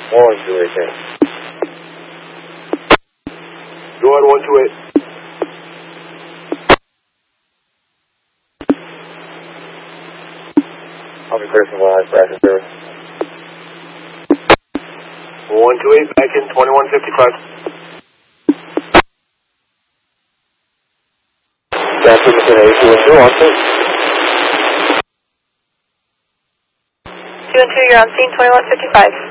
128, then. Go ahead, 128. I'll be clear from live for active service. 128, back in 2155. That's Mr. 8212, on scene. 212, you're on scene, 2155.